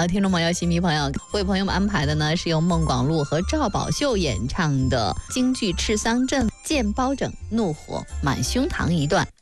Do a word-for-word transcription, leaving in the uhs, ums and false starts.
好，听众朋友、戏迷朋友，为朋友们安排的呢是由孟广禄和赵宝秀演唱的京剧《赤桑镇》，见包拯怒火满胸膛一段。